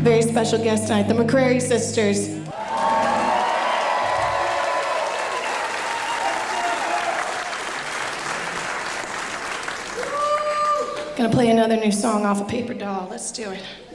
Very special guest tonight, the McCrary Sisters. Gonna play another new song off of Paper Doll. Let's do it.